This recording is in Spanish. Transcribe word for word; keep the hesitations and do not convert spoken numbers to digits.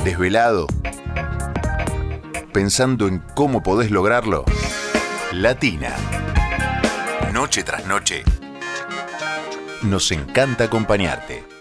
¿Desvelado? ¿Pensando en cómo podés lograrlo? Latina. Noche tras noche. Nos encanta acompañarte.